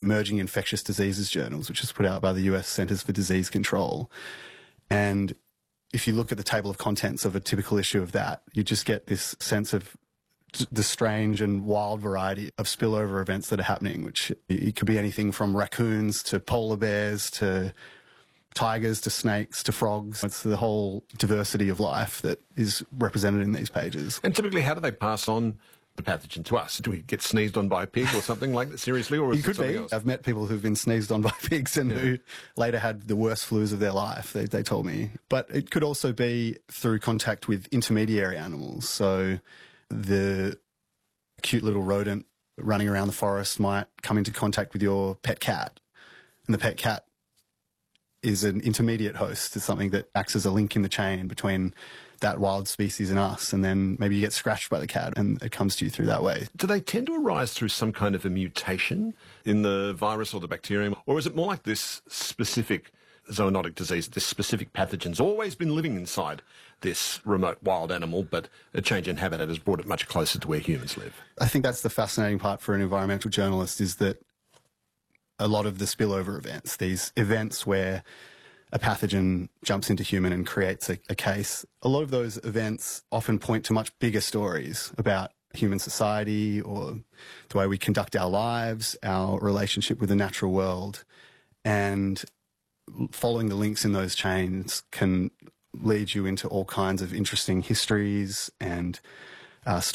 Emerging Infectious Diseases Journals, which is put out by the US Centers for Disease Control. And if you look at the table of contents of a typical issue of that, you just get this sense of the strange and wild variety of spillover events that are happening, which it could be anything from raccoons to polar bears to tigers to snakes to frogs. It's the whole diversity of life that is represented in these pages. And typically, how do they pass on the pathogen to us? Do we get sneezed on by a pig or something like that, seriously? Or is You it could something be. else? I've met people who've been sneezed on by pigs and who later had the worst flus of their life, they told me. But it could also be through contact with intermediary animals. So the cute little rodent running around the forest might come into contact with your pet cat, and the pet cat is an intermediate host. It's something that acts as a link in the chain between that wild species and us, and then maybe you get scratched by the cat and it comes to you through that way. Do they tend to arise through some kind of a mutation in the virus or the bacterium, or is it more like this specific zoonotic disease, this specific pathogen's always been living inside this remote wild animal, but a change in habitat has brought it much closer to where humans live? I think that's the fascinating part for an environmental journalist, is that a lot of the spillover events, these events where a pathogen jumps into human and creates a case, a lot of those events often point to much bigger stories about human society or the way we conduct our lives, our relationship with the natural world. And following the links in those chains can lead you into all kinds of interesting histories and